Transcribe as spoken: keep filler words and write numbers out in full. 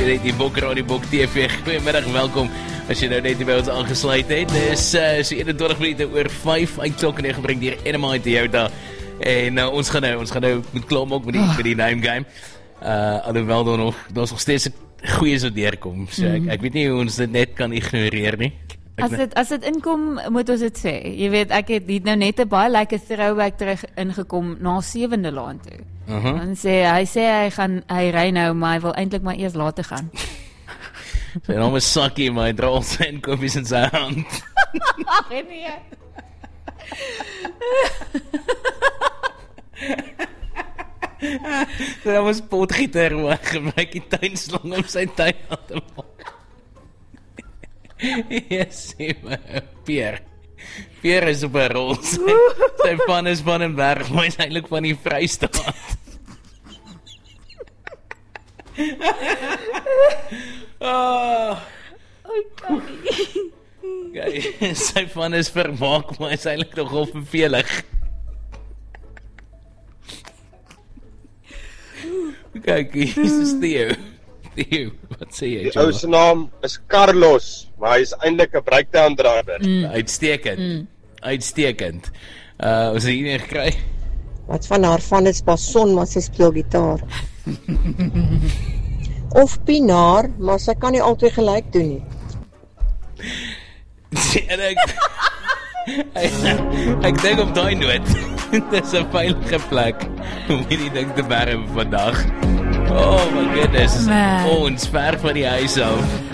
net die Bok Radio Bok T V. Goeiemiddag, welkom. As jy nou net by ons aangesluit het, dis uh, so eenentwintig minute oor vyf uitklok en jy gebring hier Enemite Toyota. En uh, ons gaan nou, ons gaan nou met klaarmaak met die, oh. met die name game. Uh, alhoewel daar nog, daar is nog steeds 'n goeie so deurkom. So ek, ek weet nie hoe ons dit net kan ignoreer nie. As dit as dit inkom, moet ons dit sê. Jy weet, ek het hier nou net 'n baie lekker throwback terug ingekom na sewende laan toe. Uh-huh. En sê hy sê hy gaan hy ry nou, maar hy wil eintlik maar eers later gaan. Sy naam is Sakkie, maar hy dra al sy inkopies in sy hand. Ag nee. Sy naam is Potgieter, maar hy gebruik die tuinslang om sy tuin aan te maak. Yes, Pierre. Pierre is op 'n rol. Sy, sy van is van 'n berg, maar hy is eintlik van die Vrystaat. Oh. Okay, sy van is vermaak, maar hy is eintlik nogal vervelig. Kyk, hier is Theo. Theo, wat sê jy? Die ou se naam is Carlos, maar hy is eintlik 'n breakdown driver. Mm. Uitstekend. Mm. Uitstekend. Uh, ons het hier nie gekry. Wat van haar van is Bason, maar sy speel gitaar. Of Pinaar, maar sy kan nie altyd gelyk doen nie. En ek ek, ek dink op daai noot, dit is 'n veilige plek om hierdie ding te berg vandag. Oh my goodness, ons ver van die huis af.